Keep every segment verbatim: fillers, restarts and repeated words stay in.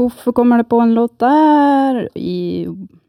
hvorfor kommer det på en låt der? I...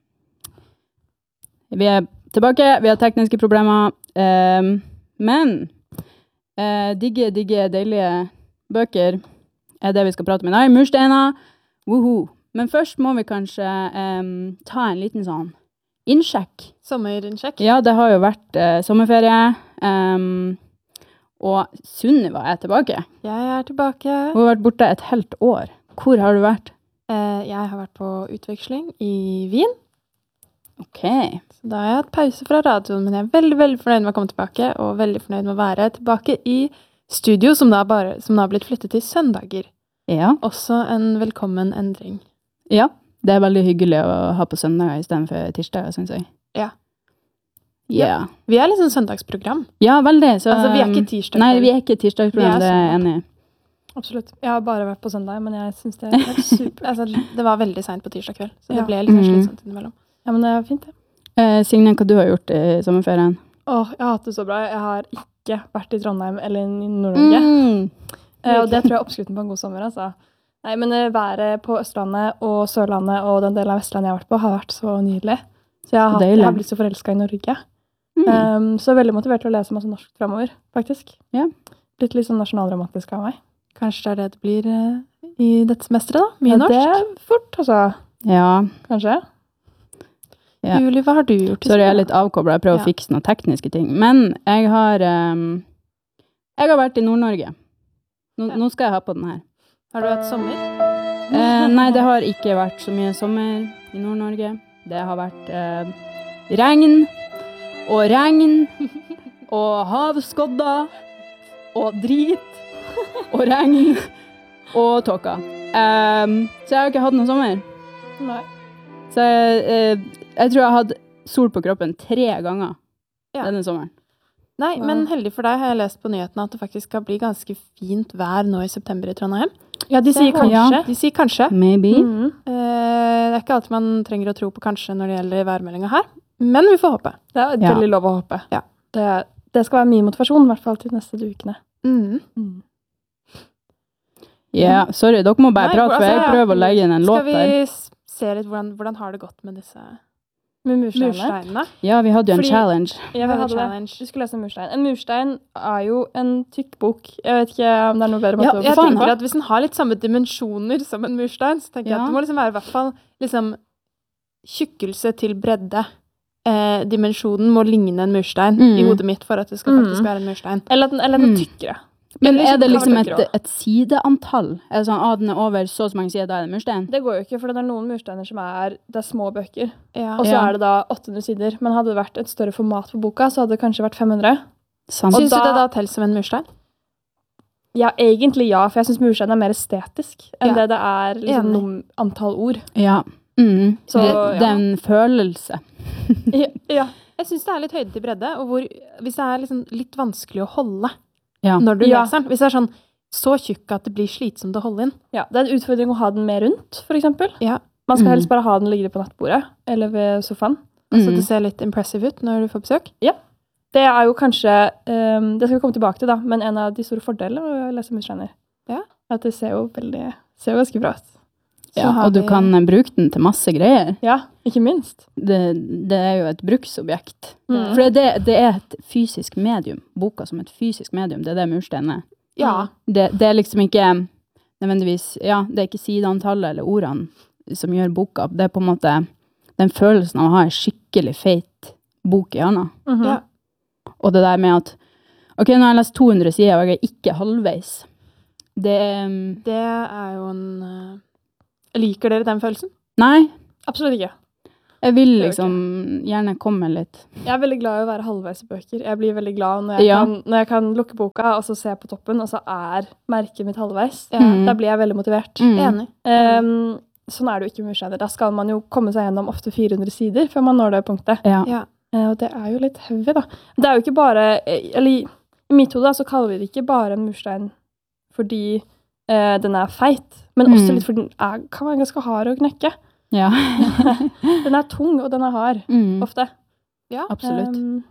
Vi er tilbake, vi har tekniske problemer, um, men uh, digge, digge, deilige bøker er det vi skal prate med. Nei, mursteiner, woho. Men først må vi kanskje um, ta en liten sånn innsjekk. Sommerinnsjekk? Ja, det har jo vært uh, sommerferie, um, og Sunniva er tilbake. Jeg er tilbake. Hun har vært borte et helt år. Hvor har du vært? Eh, jeg har vært på utveksling i Wien. Ok. Så da har jeg hatt pause fra radioen, men jeg er veldig, veldig fornøyd med å komme tilbake, og veldig fornøyd med å være tilbake i studio, som da, bare, som da har blitt flyttet til søndager. Ja. Også en velkommen endring. Ja, det er veldig hyggelig å ha på søndager i stedet for tirsdager, synes jeg. Ja. Yeah. Vi er liksom søndagsprogram. Ja, veldig. Så, altså, vi er ikke tirsdagsprogram. Nei, vi er ikke tirsdagsprogram, det er jeg enig i. Absolutt. Jeg har bare vært på søndag, men jeg synes det er helt super. Altså, det var veldig sent på tirsdag kveld, så Ja. det ble litt sånn Mm. slitsomt innimellom. Ja, men det er fint det. Eh, Signe, hva du har gjort i sommerferien? Åh, jeg har hatt det så bra. Jeg har ikke vært i Trondheim eller i Nord-Norge. Mm. Eh, og det tror jeg er oppskriften på en god sommer, altså. Nei, men eh, været på Østlandet og Sørlandet og den delen av Vestlandet jeg har vært på har vært så nydelig. Så jeg har, hatt, Deilig. jeg har blitt så forelsket i Norge. Mm. Um, så veldig motivert til å lese masse norsk fremover, faktisk. Ja. Blitt litt sånn nasjonaldramatisk av meg. Kanskje det er det det blir uh, i dette semesteret da? Mye Ja, norsk? det er fort, altså. Ja, Kanskje. Ja. Julie, hva har du gjort? i sorry, jeg er sommer? litt avkoblet, jeg prøver Ja. å fikse noen tekniske ting. Men jeg har, um, jeg har vært i Nord-Norge. Nå, Ja. nå skal jeg ha på den her. Har du hatt sommer? Eh, nei, det har ikke vært så mye sommer i Nord-Norge. Det har vært eh, regn, og regn, og havskodder, og drit, og regn, og tåka. Um, så jeg har ikke hatt noen sommer. Nei. Så jeg, eh, jeg tror jeg har hatt sol på kroppen tre ganger Ja. denne sommeren. Nei, Wow. men heldig for deg har jeg lest på nyhetene at det faktisk skal bli ganske fint vær nå i september i Trondheim. Ja, de Så sier jeg håper- kanskje. Ja, de sier kanskje. Maybe. Mhm. Eh, det er ikke alltid man trenger å tro på kanskje når det gjelder værmeldinga her, men vi får håpe. Det er Ja. veldig lov å håpe. Ja. Det, det skal være mye motivasjon, i hvert fall til de neste ukene. Mm. Ja, sorry, dere må bare Nei, prate, for jeg altså, prøver å legge inn en låt Skal vi der. s- se litt hvordan, hvordan har det gått med disse Med mursteinene. mursteinene? Ja, vi hadde jo en Fordi- challenge. Ja, vi Hadde hadde det. challenge. Du skulle lese en murstein. En murstein er jo en tykk bok. Jeg vet ikke om det er noe bedre måte Ja, å Jeg faen, tenker ha. at hvis den har litt samme dimensjoner som en murstein, så tenker jeg Ja. at det må liksom være i hvert fall liksom tjukkelse til bredde. Eh, dimensjonen må ligne en murstein Mm. i hodet mitt for at det skal Mm. faktisk være en murstein. Eller at den, eller at den er Mm. tykkere. Men Eller er det kan liksom være et, tjukkere også. et sideantall? Er det sånn, ah, den er over så og så mange sider, da er det murstein? Det går jo ikke, for det er noen mursteiner som er, det er små bøker. Ja. Og så Ja. er det da åtte hundre sider. Men hadde det vært et større format på boka, så hadde det kanskje vært fem hundre. Sant. Syns da- du det da telles som en murstein? Ja, egentlig ja, for jeg synes murstein er mer estetisk enn Ja. det det er liksom, Enig. noen antall ord. Ja. Mm. Så, det, ja. det er en følelse. Ja, ja. Jeg syns det er litt høyde til bredde, og hvor, hvis det er liksom litt vanskelig å holde Ja. når du Ja. leser den. Hvis det er sånn så tjukk at det blir slitsomt å holde inn. Ja, det er en utfordring å ha den med rundt, for eksempel. Ja. Man skal Mm. helst bare ha den liggende på nattbordet, eller ved sofaen. Altså Mm. det ser litt impressive ut når du får besøk. Det er jo kanskje, um, det skal vi komme tilbake til da, men en av de store fordelene med å lese mursteiner. Ja. At det ser jo veldig, ser jo ganske bra ut. Så Ja, har og du vi- kan eh, bruke den til masse greier. Ja, ikke minst. Det, det er jo et bruksobjekt. Mm. For det, det er et fysisk medium. Boka som et fysisk medium, det er det murstein er. Ja. Det, det er liksom ikke nødvendigvis, ja, det er ikke sideantallet eller ordene som gjør boka. Det er på en måte den følelsen av å ha en skikkelig feit bok i hånda. Mhm. Ja. Og det der med at, ok, nå har jeg lest to hundre sider, og jeg er ikke halvveis. Det, um, Det er jo en uh, Liker dere den følelsen? nei, Absolutt ikke. jeg vil Det gjør liksom gjerne komme litt. Jeg er veldig glad i å være halvveis i bøker. Jeg blir veldig glad når jeg, Ja. kan, når jeg kan lukke boka, og så se på toppen, og så er merket mitt halvveis. Ja. Mm. Da blir jeg veldig motivert. Mm. Enig. Um, sånn er det jo ikke med mursteiner. Da skal man jo komme seg gjennom ofte fire hundre sider før man når det punktet. Ja. Ja. Eh, og det er jo litt heavy, da. Det er jo ikke bare eh, Eller i i mitt hode da, så kaller vi det ikke bare en murstein fordi eh, den er feit, men også Mm. litt fordi den er, kan være ganske hard å knekke. Ja. Den er tung, og den er hard, Mm. ofte. Ja. Absolutt. Um,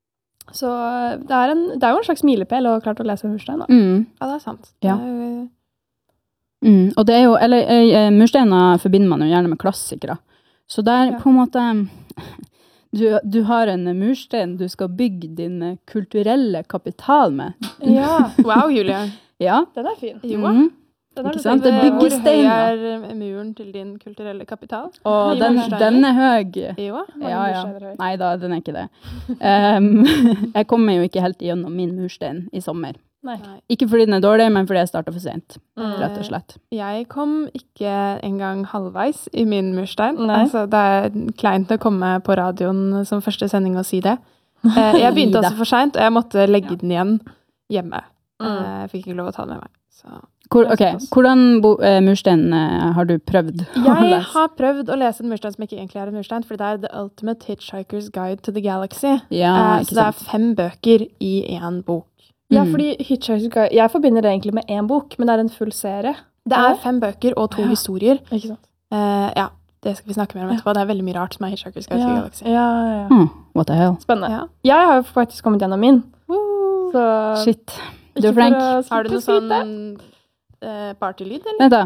så det er, en, det er jo en slags milepæl å ha klart å lese en murstein, da. Mm. Ja, det er sant. Ja. Det er jo Mm, og det er jo, eller eh, mursteiner forbinder man jo gjerne med klassikere. Så der Ja. på en måte, du, du har en murstein du skal bygge din eh, kulturelle kapital med. Ja, Wow, Julie. Ja. den er fin. Jo, Mhm. Den er Ikke litt sant? fin. Det Hvor bygger høy stein, da. er muren til din kulturelle kapital? Og I den, mursteiner? den er høy. Jo. Mange Ja, ja. mursteiner høy. Nei da, den er ikke det. Um, jeg kommer jo ikke helt gjennom min murstein i sommer. Nei. Nei. Ikke fordi den er dårlig, men fordi jeg startet for sent, Mm. rett og slett. Jeg kom ikke engang halvveis i min murstein. Nei. Altså, det er kleint å komme på radioen som første sending og si det. Eh, Jeg begynte Ida. også for sent, og jeg måtte legge den igjen hjemme. Mm. Eh, Jeg fikk ikke lov å ta den med meg. Så. Hvor, Det er ok, såpass. hvordan bo, eh, murstein eh, har du prøvd å Jeg lese? har prøvd å lese en murstein som ikke egentlig er en murstein, for det er The Ultimate Hitchhiker's Guide to the Galaxy. Ja, Eh, ikke Så det er sant? fem bøker i én bok. Ja, Mm. fordi Hitchhiker's Guide, jeg forbinder det egentlig med én bok, men det er en full serie. Det er fem bøker og to Ja. historier. Ikke sant? Eh, ja, det skal vi snakke mer om etterpå. Det er veldig mye rart som er Hitchhiker's Guide to the Ja, Galaxy. ja, ja. Hmm, what the hell? Spennende. Ja. Jeg har jo faktisk kommet gjennom min, Woo! så Shit. Du er ikke for flink. å Har du noe skryte. sånn eh, partylyd, eller? Vent da.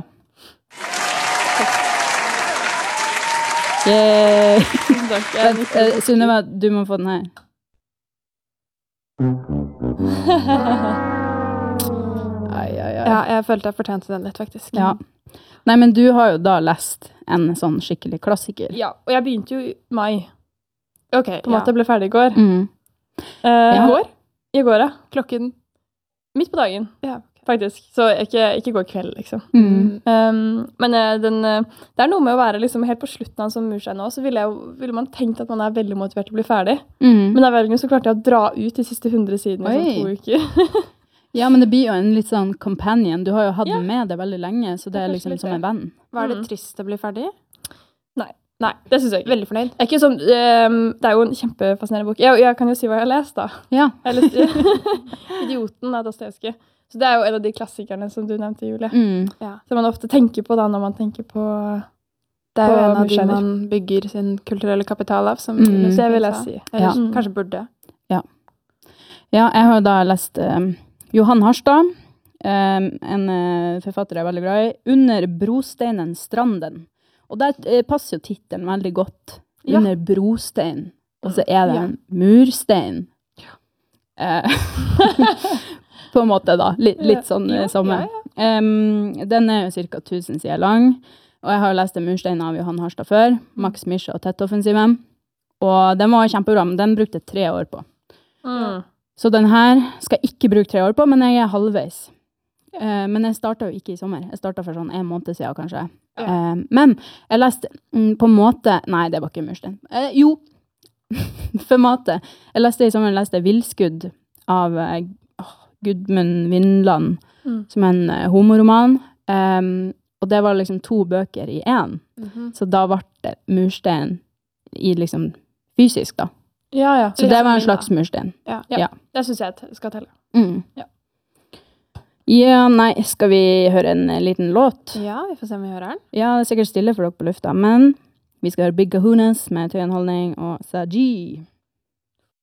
Yay. Tusen takk. Jeg Vent, nikker eh, bort. Sunneva, du må få den her. Ai, ai, ai. Ja, jeg følte jeg fortjente den litt, faktisk. Ja. Nei, men du har jo da lest en sånn skikkelig klassiker. Ja, og jeg begynte jo i mai. Ok, På en måte, jeg ble ferdig i går. Mm. Eh, Ja. I går? I går, ja. Klokken Midt på dagen, Ja. faktisk. Så ikke, ikke går kveld, liksom. Mm. Um, men eh, den, eh, det er noe med å være liksom helt på slutten av en sånn murstein nå, så ville, jeg, jo- ville man tenkt at man er veldig motivert til å bli ferdig. Mm. Men av velgen så klarte jeg å dra ut de siste hundre sidene i sånn to Oi. uker. Ja, men det blir jo en litt sånn companion. Du har jo hatt Ja. den med deg veldig lenge, så det Det er er kanskje liksom litt som det. en venn. Var det Mm. trist å bli ferdig? Nei. Nei. Det syns jeg ikke. Veldig fornøyd. Jeg er ikke sånn, ehm, det er jo en kjempefascinerende bok. Jeg, jeg kan jo si hva jeg har lest, da. Ja. Jeg har lest 'Idioten' av Dostojevskij. Så det er jo en av de klassikerne som du nevnte, Julie. Mm. Som man ofte tenker på da når man tenker på Det er jo På en av de mursteiner. man bygger sin kulturelle kapital av, som Mm. Ines Det vil sa. jeg si. Eller Ja. Mm. kanskje burde. Ja, jeg har da lest eh, Johan Harstad, eh, en eh, forfatter jeg er veldig glad i, 'Under brosteinen Stranden'. Og der eh, passer jo tittelen veldig godt. Ja. Under brostein. Og så er det Ja. en murstein. Eh, på en måte, da. Litt, litt sånn eh, Jo, samme. ja, Em, den er jo ca. tusen sider lang. Og jeg har jo lest en murstein av Johan Harstad før. Max Mischa og Tettoffensiven. Og den var kjempebra, men den brukte jeg tre år på. Mm. Så den her skal jeg ikke bruke tre år på, men jeg er halvveis. Eh, men jeg startet jo ikke i sommer. Jeg startet for sånn en måned siden, kanskje. Ja. Eh, men jeg leste mm, på en måte... Nei, det var ikke murstein. Eh, jo, for måte. Jeg leste i sommer, jeg leste Villskudd av eh, åh, Gudmund Vindland, Mm. som en eh, homoroman. Um, og det var liksom to bøker i én. Mhm. Så da ble det murstein i liksom fysisk, da. Ja, ja. Så Litt det som var en min, da. slags murstein. Ja. Ja. Det syns jeg t- skal telle. Mm. Ja. Ja, nei, skal vi høre en eh, liten låt? Ja, vi får se om vi hører den. Ja, det er sikkert stille for dere på lufta, men vi skal høre Big Kahunas med Tøyen Holdning og Saji.